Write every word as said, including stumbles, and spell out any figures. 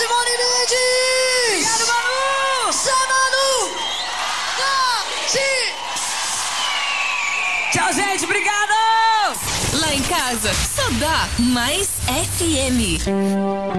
Simone Mendes! Obrigado, Manu! Zé Manu! Tati! Tchau, gente, obrigado! Lá em casa, só dá mais F M.